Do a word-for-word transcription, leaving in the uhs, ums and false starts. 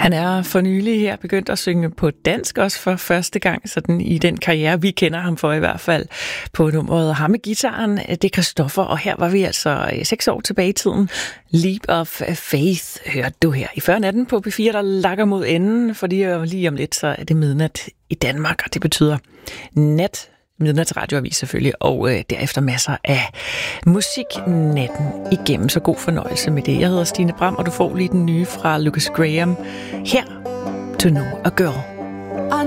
Han er for nylig her begyndt at synge på dansk, også for første gang sådan i den karriere, vi kender ham for i hvert fald, på nummeret Ham med guitaren. Det er Christoffer, og her var vi altså seks år tilbage i tiden. Leap of Faith hørte du her i fyrre natten på P fire, der lakker mod enden, fordi lige om lidt så er det midnat i Danmark, og det betyder nat. Midnatsradioavis selvfølgelig, og øh, derefter masser af musik natten igennem. Så god fornøjelse med det. Jeg hedder Stine Bram, og du får lige den nye fra Lucas Graham. Her, To Know a Girl.